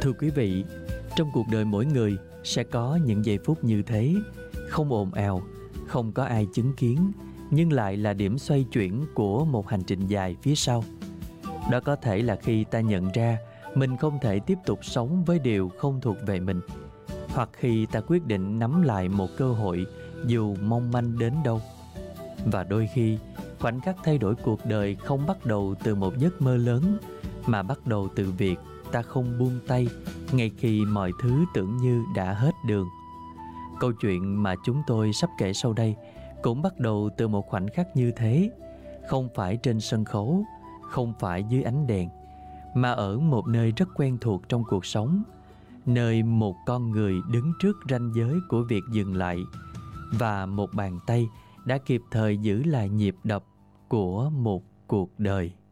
Thưa quý vị, trong cuộc đời mỗi người sẽ có những giây phút như thế, không ồn ào, không có ai chứng kiến, nhưng lại là điểm xoay chuyển của một hành trình dài phía sau. Đó có thể là khi ta nhận ra mình không thể tiếp tục sống với điều không thuộc về mình, hoặc khi ta quyết định nắm lại một cơ hội dù mong manh đến đâu. Và đôi khi, khoảnh khắc thay đổi cuộc đời không bắt đầu từ một giấc mơ lớn, mà bắt đầu từ việc ta không buông tay ngay khi mọi thứ tưởng như đã hết đường. Câu chuyện mà chúng tôi sắp kể sau đây cũng bắt đầu từ một khoảnh khắc như thế, không phải trên sân khấu, không phải dưới ánh đèn, mà ở một nơi rất quen thuộc trong cuộc sống, nơi một con người đứng trước ranh giới của việc dừng lại, và một bàn tay đã kịp thời giữ lại nhịp đập của một cuộc đời.